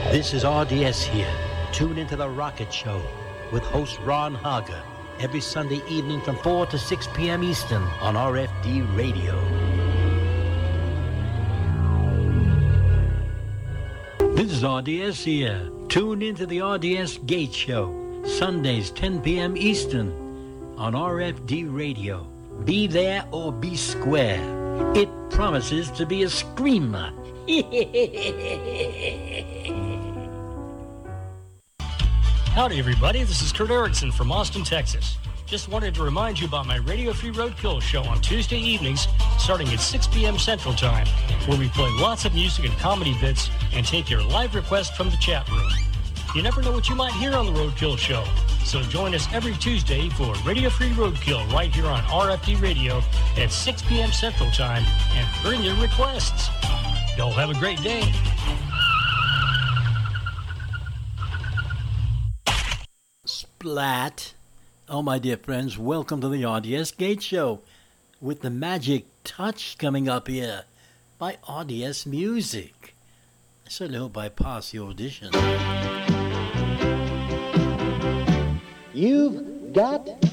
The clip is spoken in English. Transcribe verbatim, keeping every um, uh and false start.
This is R D S here. Tune into The Rocket Show with host Ron Haga every Sunday evening from four to six p.m. Eastern on R F D Radio. This is R D S here. Tune into the R D S Gate Show, Sundays ten p.m. Eastern on R F D Radio. Be there or be square. It promises to be a screamer. Howdy, everybody. This is Kurt Erickson from Austin, Texas. Just wanted to remind you about my Radio Free Roadkill show on Tuesday evenings, starting at six p.m. Central Time, where we play lots of music and comedy bits and take your live requests from the chat room. You never know what you might hear on the Roadkill show, so join us every Tuesday for Radio Free Roadkill right here on R F D Radio at six p.m. Central Time, and bring your requests. Y'all have a great day. Splat. Oh, my dear friends, welcome to the R D S Gate Show with the Magic Touch coming up here by R D S Music. I certainly hope I pass the audition. You've got